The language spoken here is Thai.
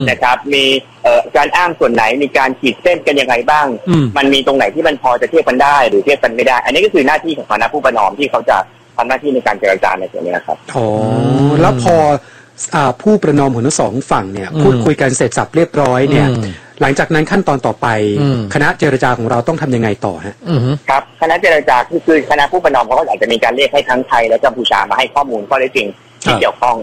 นะครับมีการอ้างส่วนไหนมีการขีดเส้นกันยังไงบ้างมันมีตรงไหนที่มันพอจะเทียบกันได้หรือเทียบกันไม่ได้อันนี้ก็คือหน้าที่ของคณะผู้ประนอมที่เขาจะทำหน้าที่ในการเจรจาในส่วนนี้ครับอ๋อแล้วพอผู้ประนอมของทั้งสองฝั่งเนี่ยพูดคุยกันเสร็จสับเรียบร้อยเนี่ยหลังจากนั้นขั้นตอนต่อไปคณะเจรจาของเราต้องทำยังไงต่อฮะครับคณะเจรจาคือคณะผู้ประนอมเขาก็อาจจะมีการเรียกให้ทั้งไทยและกัมพูชามาให้ข้อมูลข้อเท็จจริงที่เกี่ยวข้อง